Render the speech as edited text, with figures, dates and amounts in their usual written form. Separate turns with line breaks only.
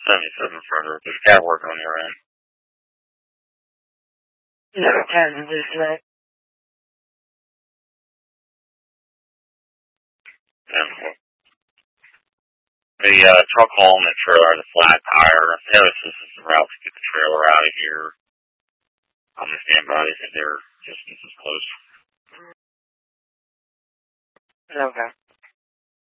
77 further. Does that work on your end?
No, what time did we today?
The truck hauling the trailer has a flat tire. Notice this is the route to get the trailer out of here. I'm going to stand by because their distance is close.
Okay.